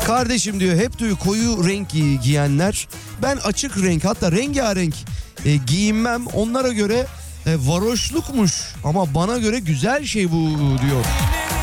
Kardeşim diyor hep diyor koyu renk giyenler. Ben açık renk hatta rengarenk giyinmem. Onlara göre varoşlukmuş ama bana göre güzel şey bu diyor.